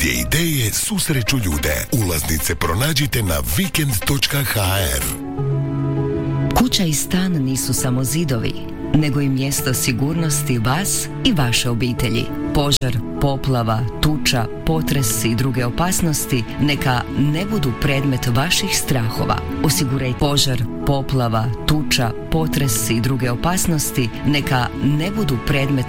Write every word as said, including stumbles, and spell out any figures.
čije ideje susreću ljude. Ulaznice pronađite na vikend točka ha er. Kuća i stan nisu samo zidovi, nego i mjesto sigurnosti vas i vaše obitelji. Požar, poplava, tuča, potres i druge opasnosti neka ne budu predmet vaših strahova. Osigurajte požar, poplava, tuča, potres i druge opasnosti neka ne budu predmet